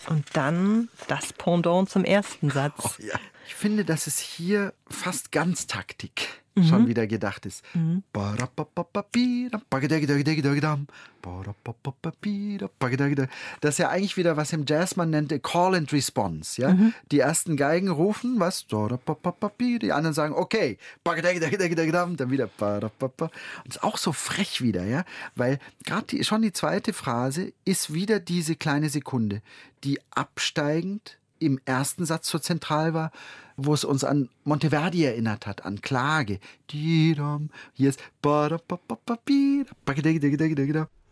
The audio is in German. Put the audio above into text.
Und dann das Pendant zum ersten Satz. Ja. Ich finde, dass es hier fast Ganztaktik schon wieder gedacht ist. Das ist ja eigentlich wieder, was im Jazz man nennt, a Call and Response. Ja? Die ersten Geigen rufen, was? Die anderen sagen, okay. Dann wieder. Und ist auch so frech wieder, ja? Weil gerade schon die zweite Phrase ist wieder diese kleine Sekunde, die absteigend im ersten Satz so zentral war, wo es uns an Monteverdi erinnert hat, an Klage. Hier ist